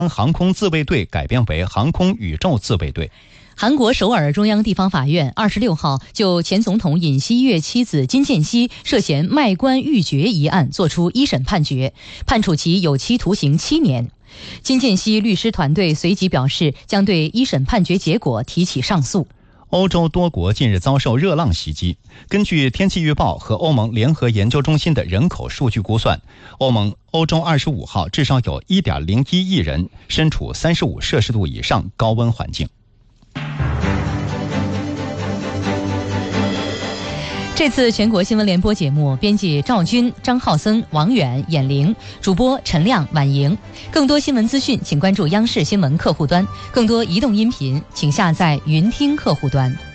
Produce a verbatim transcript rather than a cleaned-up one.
航空自卫队改编为航空宇宙自卫队。 韩国首尔中央地方法院二十六号就前总统尹锡悦妻子金建熙涉嫌卖官鬻爵一案作出一审判决，判处其有期徒刑七年。金建熙律师团队随即表示，将对一审判决结果提起上诉。 欧洲多国近日遭受热浪袭击。根据天气预报和欧盟联合研究中心的人口数据估算，欧盟欧洲二十五号至少有 一点零一亿人身处三十五摄氏度以上高温环境。 这次全国新闻联播节目，编辑赵军、张浩森、王远、闫玲，主播陈亮、婉莹。更多新闻资讯，请关注央视新闻客户端；更多移动音频，请下载云听客户端。